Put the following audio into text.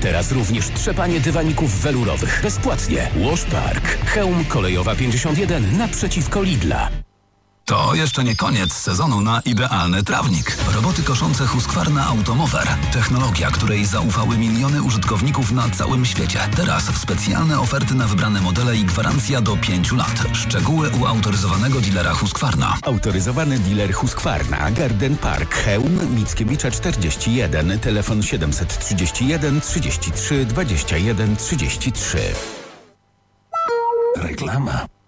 Teraz również trzepanie dywaników welurowych bezpłatnie. Wash Park. Chełm Kolejowa 51 naprzeciwko Lidla. To jeszcze nie koniec sezonu na idealny trawnik. Roboty koszące Husqvarna Automower. Technologia, której zaufały miliony użytkowników na całym świecie. Teraz specjalne oferty na wybrane modele i gwarancja do 5 lat. Szczegóły u autoryzowanego dealera Husqvarna. Autoryzowany dealer Husqvarna, Garden Park, Chełm, Mickiewicza 41, telefon 731 33 21 33. Reklama.